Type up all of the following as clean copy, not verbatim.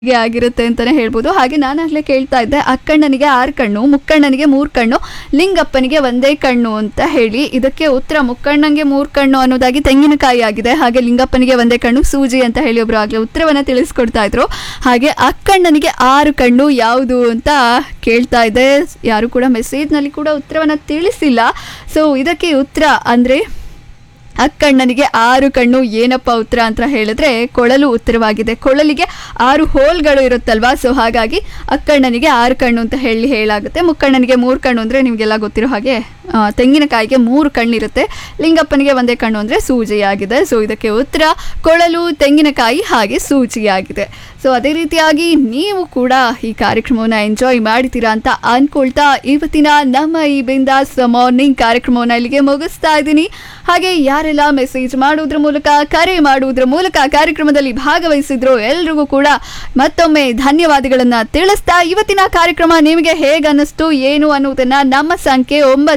ಆಗಿರುತ್ತೆ ಅಂತಾನೆ ಹೇಳ್ಬೋದು. ಹಾಗೆ ನಾನಾಗಲೇ ಕೇಳ್ತಾ ಇದ್ದೆ, ಅಕ್ಕಣ್ಣನಿಗೆ 6 ಕಣ್ಣು, ಮುಕ್ಕಣ್ಣನಿಗೆ 3 ಕಣ್ಣು, ಲಿಂಗಪ್ಪನಿಗೆ ಒಂದೇ ಕಣ್ಣು ಅಂತ ಹೇಳಿ. ಇದಕ್ಕೆ ಉತ್ತರ ಮುಕ್ಕಣ್ಣನಿಗೆ 3 ಕಣ್ಣು ಅನ್ನೋದಾಗಿ ತೆಂಗಿನಕಾಯಿ ಆಗಿದೆ. ಹಾಗೆ ಲಿಂಗಪ್ಪನಿಗೆ ಒಂದೇ ಕಣ್ಣು ಸೂಜಿ ಅಂತ ಹೇಳಿ ಒಬ್ರು ಆಗಲೇ ಉತ್ತರವನ್ನ ತಿಳಿಸ್ಕೊಡ್ತಾ ಇದ್ರು. ಹಾಗೆ ಅಕ್ಕಣ್ಣನಿಗೆ 6 ಕಣ್ಣು ಯಾವುದು ಅಂತ ಕೇಳ್ತಾ ಇದ್ದೆ. ಯಾರು ಕೂಡ ಮೆಸೇಜ್ನಲ್ಲಿ ಕೂಡ ಉತ್ತರವನ್ನ ತಿಳಿಸಿಲ್ಲ. ಸೊ ಇದಕ್ಕೆ ಉತ್ತರ ಅಂದ್ರೆ ಅಕ್ಕಣ್ಣನಿಗೆ 6 ಕಣ್ಣು ಏನಪ್ಪ ಉತ್ತರ ಅಂತ ಹೇಳಿದ್ರೆ ಕೊಳಲು ಉತ್ತರವಾಗಿದೆ. ಕೊಳಲಿಗೆ 6 ಹೋಲ್ಗಳು ಇರುತ್ತಲ್ವಾ, ಸೊ ಹಾಗಾಗಿ ಅಕ್ಕಣ್ಣನಿಗೆ 6 ಕಣ್ಣು ಅಂತ ಹೇಳಾಗುತ್ತೆ. ಮುಕ್ಕಣ್ಣನಿಗೆ 3 ಕಣ್ಣು ಅಂದರೆ ನಿಮಗೆಲ್ಲ ಗೊತ್ತಿರೋ ಹಾಗೆ ತೆಂಗಿನಕಾಯಿಗೆ 3 ಕಣ್ಣಿರುತ್ತೆ. ಲಿಂಗಪ್ಪನಿಗೆ ಒಂದೇ ಕಣ್ಣು ಅಂದರೆ ಸೂಜಿಯಾಗಿದೆ. ಸೊ ಇದಕ್ಕೆ ಉತ್ತರ ಕೊಳಲು, ತೆಂಗಿನಕಾಯಿ ಹಾಗೆ ಸೂಜಿಯಾಗಿದೆ. ಸೊ ಅದೇ ರೀತಿಯಾಗಿ ನೀವು ಕೂಡ ಈ ಕಾರ್ಯಕ್ರಮವನ್ನು ಎಂಜಾಯ್ ಮಾಡಿದ್ದೀರಾ ಅಂತ ಅನ್ಕೊಳ್ತಾ ಇವತ್ತಿನ ನಮ್ಮ ಈ ಬಿಂದಾಸ್ ಮಾರ್ನಿಂಗ್ ಕಾರ್ಯಕ್ರಮವನ್ನು ಇಲ್ಲಿಗೆ ಮುಗಿಸ್ತಾ ಇದ್ದೀನಿ. ಹಾಗೆ ಯಾರೆಲ್ಲ ಮೆಸೇಜ್ ಮಾಡುವುದ್ರ ಮೂಲಕ, ಕರೆ ಮಾಡುವುದ್ರ ಮೂಲಕ ಕಾರ್ಯಕ್ರಮದಲ್ಲಿ ಭಾಗವಹಿಸಿದ್ರು ಎಲ್ರಿಗೂ ಕೂಡ ಮತ್ತೊಮ್ಮೆ ಧನ್ಯವಾದಗಳನ್ನ ತಿಳಿಸ್ತಾ ಇವತ್ತಿನ ಕಾರ್ಯಕ್ರಮ ನಿಮಗೆ ಹೇಗೆ ಅನ್ನಿಸ್ತು ಏನು ಅನ್ನೋದನ್ನ ನಮ್ಮ ಸಂಖ್ಯೆ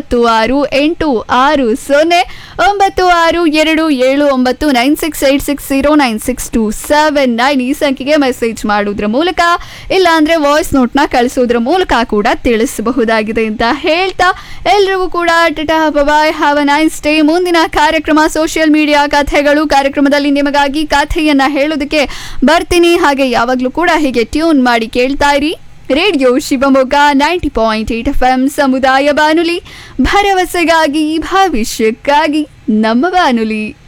96862627909686096279 ಈ ಸಂಖ್ಯೆಗೆ ಮೆಸೇಜ್ ಮಾಡುವುದ್ರ ಮೂಲಕ ಇಲ್ಲ ಅಂದ್ರೆ ವಾಯ್ಸ್ ನೋಟ್ನ ಕಳಿಸೋದ್ರ ಮೂಲಕ ಕೂಡ ತಿಳಿಸಬಹುದಾಗಿದೆ ಅಂತ ಹೇಳ್ತಾ ಎಲ್ರಿಗೂ ಕೂಡ ಟಾಟಾ ಬಾಯ್, ಹ್ಯಾವ್ ಅ ನೈಸ್ ಡೇ. ಮುಂದಿನ ಕಾರ್ಯಕ್ರಮ ಸೋಷಿಯಲ್ ಮೀಡಿಯಾ ಕಥೆಗಳು ಕಾರ್ಯಕ್ರಮದಲ್ಲಿ ನಿಮಗಾಗಿ ಕಥೆಯನ್ನ ಹೇಳೋದಕ್ಕೆ ಬರ್ತೀನಿ. ಹಾಗೆ ಯಾವಾಗಲೂ ಕೂಡ ಹೀಗೆ ಟ್ಯೂನ್ ಮಾಡಿ ಕೇಳ್ತಾ ಇರಿ ರೇಡಿಯೋ ಶಿವಮೊಗ್ಗ 90.8 FM ಸಮುದಾಯ ಬಾನುಲಿ, ಭರವಸೆಗಾಗಿ ಭವಿಷ್ಯಕ್ಕಾಗಿ ನಮ್ಮ ಬಾನುಲಿ.